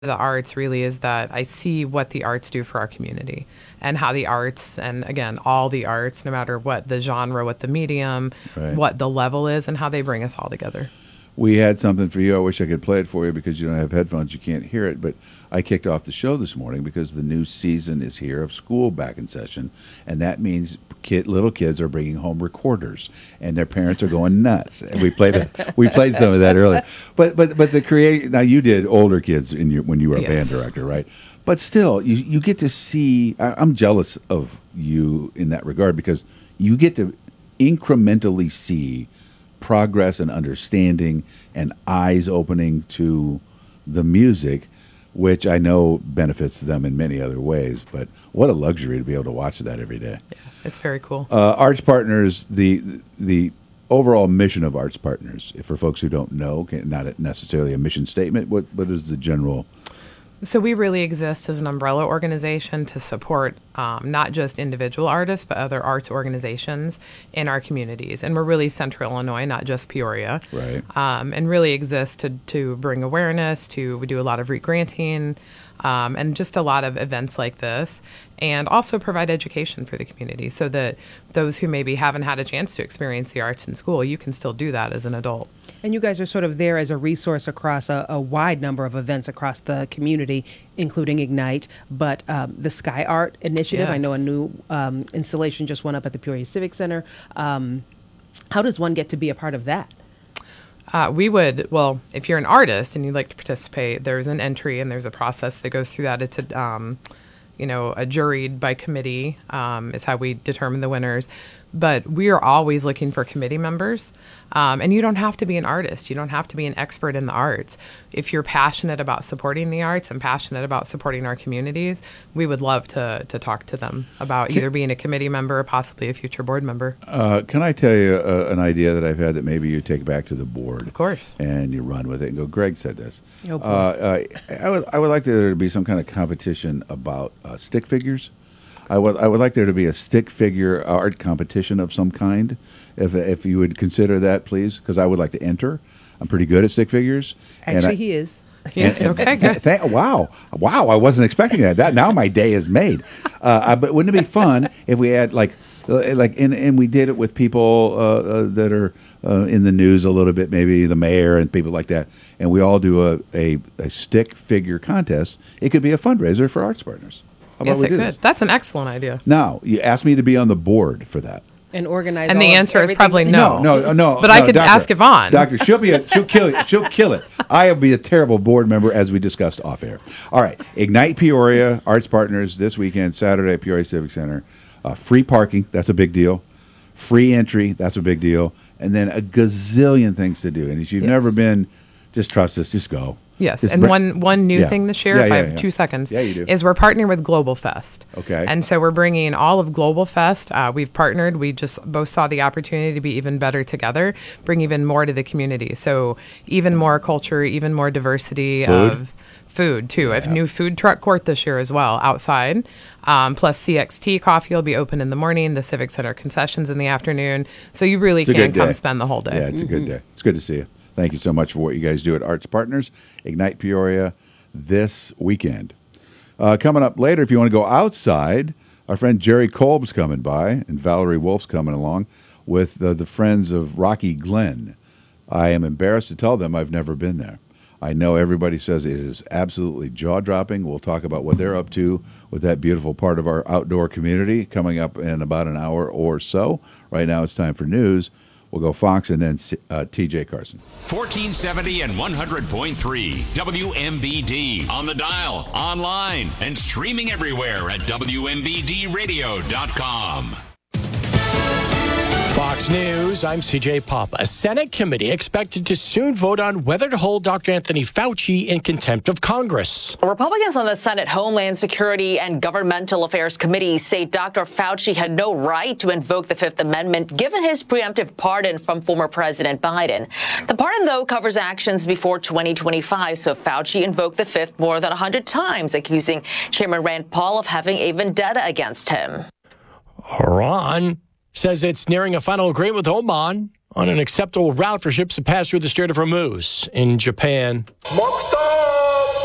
the arts really is that I see what the arts do for our community and how the arts, and again, all the arts, no matter what the genre, what the medium, Right. what the level is, and how they bring us all together. We had something for you. I wish I could play it for you because you don't have headphones. You can't hear it. But I kicked off the show this morning because the new season is here of school back in session. And that means little kids are bringing home recorders and their parents are going nuts. And we played some of that earlier. But now you did older kids when you were a band director, right? But still, you get to see, I'm jealous of you in that regard because you get to incrementally see progress and understanding and eyes opening to the music, which I know benefits them in many other ways. But what a luxury to be able to watch that every day. Yeah, it's very cool. Arts Partners, the overall mission of Arts Partners, for folks who don't know, not necessarily a mission statement, what is the general? So we really exist as an umbrella organization to support not just individual artists, but other arts organizations in our communities. And we're really Central Illinois, not just Peoria. Right. And really exist to bring awareness, we do a lot of re-granting, and just a lot of events like this, and also provide education for the community so that those who maybe haven't had a chance to experience the arts in school, you can still do that as an adult. And you guys are sort of there as a resource across a wide number of events across the community, including Ignite, but the Sky Art Initiative. Yes. I know a new installation just went up at the Peoria Civic Center. How does one get to be a part of that? If you're an artist and you'd like to participate, there's an entry and there's a process that goes through that. It's a juried by committee is how we determine the winners. But we are always looking for committee members. And you don't have to be an artist. You don't have to be an expert in the arts. If you're passionate about supporting the arts and passionate about supporting our communities, we would love to talk to them about either being a committee member or possibly a future board member. Can I tell you an idea that I've had that maybe you take back to the board? Of course. And you run with it and go, Greg said this. Oh, boy. I would like there to be some kind of competition about stick figures. I would like there to be a stick figure art competition of some kind, if you would consider that, please, because I would like to enter. I'm pretty good at stick figures. Actually, he is. Yes, okay. Wow! I wasn't expecting that. Now my day is made. But wouldn't it be fun if we had and we did it with people that are in the news a little bit, maybe the mayor and people like that, and we all do a stick figure contest. It could be a fundraiser for Arts Partners. Yes, it could. That's an excellent idea. Now, you asked me to be on the board for that. And organize. And the answer is probably no. No. But I could ask Yvonne. Doctor, she'll kill it. I will be a terrible board member, as we discussed off air. All right, Ignite Peoria, Arts Partners this weekend, Saturday, Peoria Civic Center. Free parking, that's a big deal. Free entry, that's a big deal. And then a gazillion things to do. And if you've never been, just trust us, just go. Yes, and one new thing this year, if I have 2 seconds, you do. is we're partnering with Global Fest. Okay. And so we're bringing all of Global Fest. We've partnered. We just both saw the opportunity to be even better together, bring even more to the community. So even more culture, even more diversity of food, too. Yeah. I have a new food truck court this year as well, outside. Plus CXT Coffee will be open in the morning, the Civic Center concessions in the afternoon. So you really can come spend the whole day. Yeah, it's a good day. It's good to see you. Thank you so much for what you guys do at Arts Partners. Ignite Peoria this weekend. Coming up later, if you want to go outside, our friend Jerry Kolb's coming by, and Valerie Wolf's coming along with the Friends of Rocky Glen. I am embarrassed to tell them I've never been there. I know everybody says it is absolutely jaw-dropping. We'll talk about what they're up to with that beautiful part of our outdoor community coming up in about an hour or so. Right now it's time for news. We'll go Fox and then TJ Carson. 1470 and 100.3 WMBD on the dial, online, and streaming everywhere at WMBDradio.com. Fox News, I'm CJ Papa. A Senate committee expected to soon vote on whether to hold Dr. Anthony Fauci in contempt of Congress. Republicans on the Senate Homeland Security and Governmental Affairs Committee say Dr. Fauci had no right to invoke the Fifth Amendment given his preemptive pardon from former President Biden. The pardon, though, covers actions before 2025, so Fauci invoked the Fifth more than 100 times, accusing Chairman Rand Paul of having a vendetta against him. Iran says it's nearing a final agreement with Oman on an acceptable route for ships to pass through the Strait of Hormuz in Japan. Mark